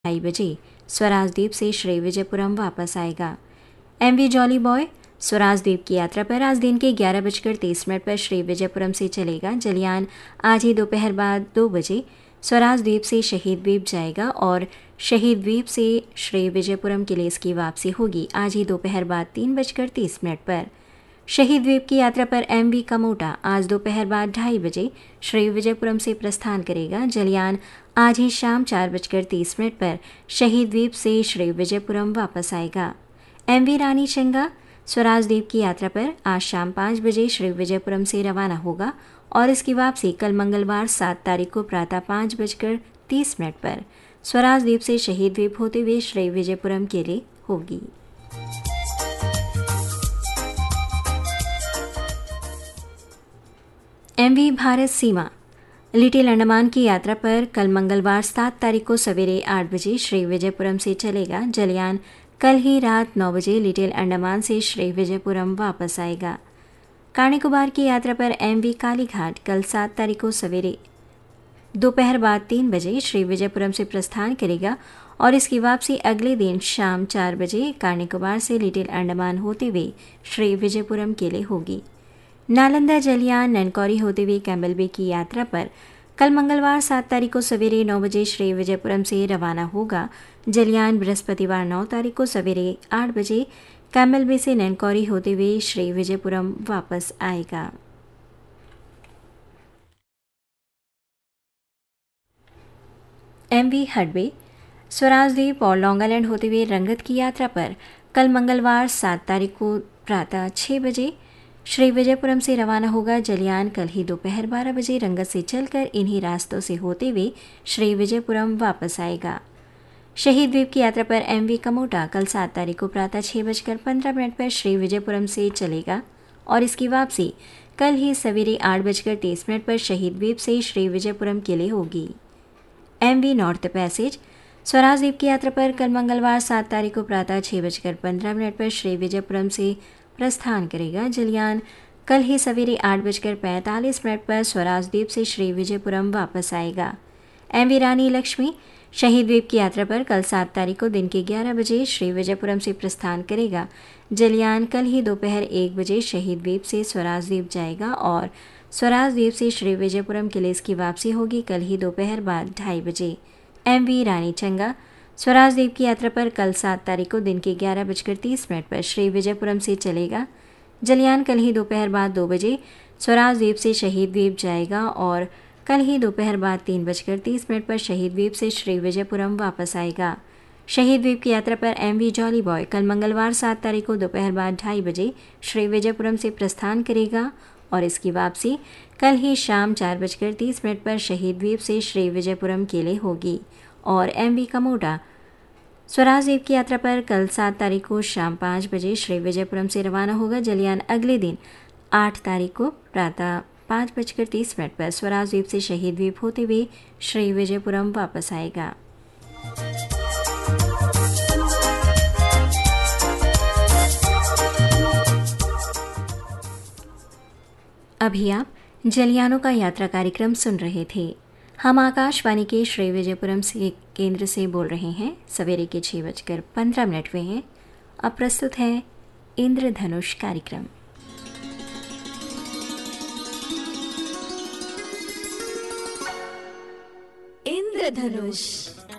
2:30 स्वराज द्वीप से श्री विजयपुरम वापस आएगा। एमवी जॉली बॉय स्वराज द्वीप की यात्रा पर आज दिन के 11:30 पर श्री विजयपुरम से चलेगा। जलयान आज ही दोपहर बाद 2 बजे स्वराज द्वीप से शहीद द्वीप जाएगा और शहीद द्वीप से श्री विजयपुरम के लिए इसकी वापसी होगी आज ही दोपहर बाद 3:30 पर। शहीद द्वीप की यात्रा पर एमवी कमोटा आज दोपहर बाद 2:30 बजे श्री विजयपुरम से प्रस्थान करेगा। जलयान आज ही शाम 4:30 पर शहीद द्वीप से श्री विजयपुरम वापस आएगा। एमवी रानी चंगा स्वराज द्वीप की यात्रा पर आज शाम 5 बजे श्री विजयपुरम से रवाना होगा और इसकी वापसी कल मंगलवार 7 तारीख को प्रातः 5:30 पर स्वराज द्वीप से शहीद द्वीप होते हुए श्री विजयपुरम के लिए होगी। एमवी भारत सीमा लिटिल अंडमान की यात्रा पर कल मंगलवार 7 तारीख को सवेरे 8 बजे श्री विजयपुरम से चलेगा। जलयान कल ही रात 9 बजे लिटिल अंडमान से श्री विजयपुरम वापस आएगा। कानिकोबार की यात्रा पर एमवी कालीघाट कल 7 तारीख को सवेरे दोपहर बाद 3 बजे श्री विजयपुरम से प्रस्थान करेगा और इसकी वापसी अगले दिन शाम 4 बजे कानिकोबार से लिटिल अंडमान होते हुए श्री विजयपुरम के लिए होगी। नालंदा जलयान ननकौरी होते हुए कैम्बल बे की यात्रा पर कल मंगलवार 7 तारीख को सवेरे 9 बजे श्री विजयपुरम से रवाना होगा। जलयान बृहस्पतिवार 9 तारीख को सवेरे 8 बजे कैम्बल बे से ननकौरी होते हुए श्री विजयपुरम वापस आएगा। एमवी हडबे स्वराज द्वीप और लॉन्ग आइलैंड होते हुए रंगत की यात्रा पर कल मंगलवार 7 तारीख को प्रातः 6 बजे श्री विजयपुरम से रवाना होगा। जलयान कल ही दोपहर 12 बजे रंगत से चलकर इन्हीं रास्तों से होते हुए श्री विजयपुरम वापस आएगा। शहीद द्वीप की यात्रा पर एमवी कमोटा कल 7 तारीख को प्रातः 6:15 पर श्री विजयपुरम से चलेगा और इसकी वापसी कल ही सवेरे 8:30 पर शहीद द्वीप से श्री विजयपुरम के लिए होगी। एमवी नॉर्थ पैसेज स्वराज द्वीप की यात्रा पर कल मंगलवार 7 तारीख को प्रातः 6:15 पर श्री विजयपुरम से प्रस्थान करेगा। जलयान कल ही सवेरे 8:45 पर स्वराज द्वीप से श्री विजयपुरम वापस आएगा। एमवी रानी लक्ष्मी शहीद द्वीप की यात्रा पर कल 7 तारीख को दिन के 11 बजे श्री विजयपुरम से प्रस्थान करेगा। जलयान कल ही दोपहर 1 बजे शहीद द्वीप से स्वराज द्वीप जाएगा और स्वराज द्वीप से श्री विजयपुरम के लिए इसकी वापसी होगी कल ही दोपहर बाद 2:30 बजे। एमवी रानी चंगा स्वराज द्वीप की यात्रा पर कल 7 तारीख को दिन के 11:30 पर श्री विजयपुरम से चलेगा। जलयान कल ही दोपहर बाद 2 बजे स्वराज द्वीप से शहीद द्वीप जाएगा और कल ही दोपहर बाद 3:30 पर शहीद द्वीप से श्री विजयपुरम वापस आएगा। शहीद द्वीप की यात्रा पर एमवी जॉली बॉय कल मंगलवार 7 तारीख को दोपहर बाद 2:30 बजे श्री विजयपुरम से प्रस्थान करेगा और इसकी वापसी कल ही शाम 4:30 पर शहीद द्वीप से श्री विजयपुरम के लिए होगी। और एमवी कमोटा स्वराज द्वीप की यात्रा पर कल 7 तारीख को शाम 5 बजे श्री विजयपुरम से रवाना होगा। जलयान अगले दिन 8 तारीख को प्रातः 5:30 पर स्वराज द्वीप से शहीद द्वीप होते हुए श्री विजयपुरम वापस आएगा। अभी आप जलयानों का यात्रा कार्यक्रम सुन रहे थे। हम आकाशवाणी के श्री विजयपुरम से केंद्र से बोल रहे हैं। सवेरे के 6:15 हुए हैं। अब प्रस्तुत है इंद्रधनुष कार्यक्रम। इंद्रधनुष